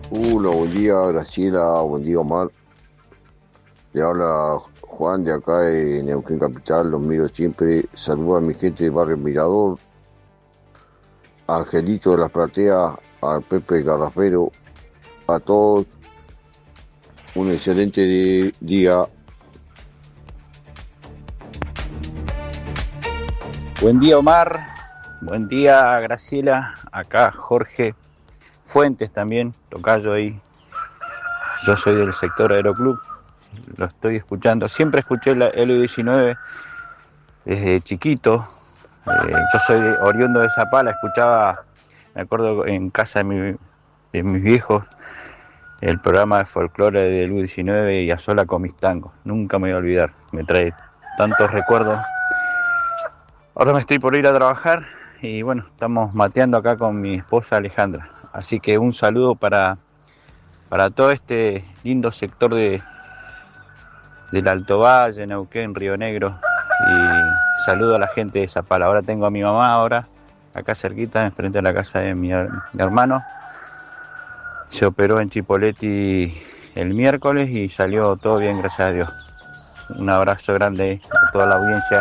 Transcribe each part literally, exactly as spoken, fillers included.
Hola, buen día Graciela, buen día Omar. Le habla Juan de acá de Neuquén Capital, los miro siempre. Saluda a mi gente de Barrio Mirador, a Angelito de las Plateas, al Pepe Garrafero, a todos. Un excelente di- día. Buen día, Omar. Buen día, Graciela. Acá Jorge Fuentes también, tocayo ahí. Yo soy del sector Aeroclub. Lo estoy escuchando. Siempre escuché la L diecinueve desde chiquito. Eh, yo soy oriundo de Zapala. Escuchaba, me acuerdo en casa de, mi- de mis viejos, el programa de folclore de L diecinueve y a sola con mis tangos. Nunca me voy a olvidar. Me trae tantos recuerdos. Ahora me estoy por ir a trabajar y bueno, estamos mateando acá con mi esposa Alejandra. Así que un saludo para, para todo este lindo sector de, del Alto Valle, Neuquén, Río Negro. Y saludo a la gente de Zapala. Ahora tengo a mi mamá ahora, acá cerquita, enfrente de la casa de mi, her- mi hermano. Se operó en Chipoleti el miércoles y salió todo bien, gracias a Dios. Un abrazo grande a toda la audiencia.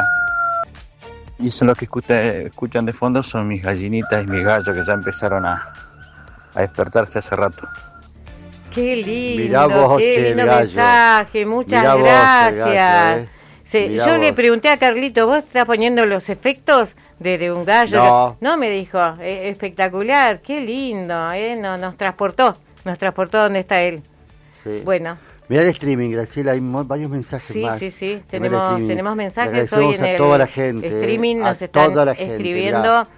Y eso lo que escucha- escuchan de fondo son mis gallinitas y mis gallos que ya empezaron a, a despertarse hace rato. Qué Mirá lindo, vos, qué che, el lindo gallo. mensaje, muchas Mirá vos, el gracias. gallo, eh. Sí, Mirá yo le vos. pregunté a Carlito, ¿vos estás poniendo los efectos de, de un gallo? No. No, me dijo, "Eh, espectacular, qué lindo, eh, no, nos transportó, nos transportó donde está él. Sí. Bueno, Mirá el streaming, Graciela, hay mo- varios mensajes sí, más. sí, sí, Mirá el tenemos, streaming. tenemos Le mensajes agradecemos hoy en a el toda la gente, streaming, eh, nos a están toda la gente, escribiendo,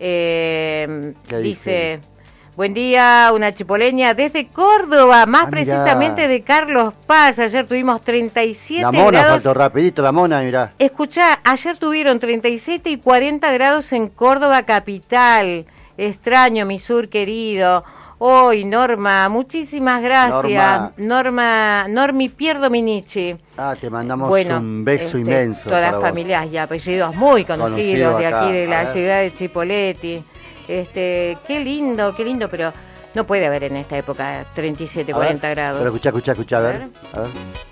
eh, ¿Qué dice... Buen día, una chipoleña desde Córdoba, más Ah, mirá. precisamente de Carlos Paz. Ayer tuvimos treinta y siete La mona grados. faltó rapidito, la mona, mirá. Escuchá, ayer tuvieron treinta y siete y cuarenta grados en Córdoba capital. Extraño mi sur querido. Hoy, Norma, muchísimas gracias. Norma. Norma, Normi Pierdominici. Ah, te mandamos Bueno, un beso este, inmenso. Todas para las vos. familias y apellidos muy conocidos Conocido de acá, aquí, de a la ver. ciudad de Chipoleti. Este, qué lindo, qué lindo, pero no puede haber en esta época treinta y siete, A ver, cuarenta grados. Pero escuchá, escuchá, escuchá, a A ver. ver. A ver.